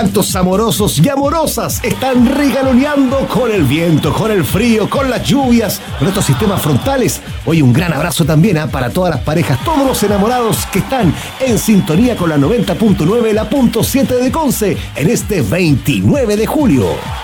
¿Cuántos amorosos y amorosas están regaloneando con el viento, con el frío, con las lluvias, con estos sistemas frontales? Hoy un gran abrazo también para todas las parejas, todos los enamorados que están en sintonía con la 90.9, la .7 de Conce en este 29 de julio.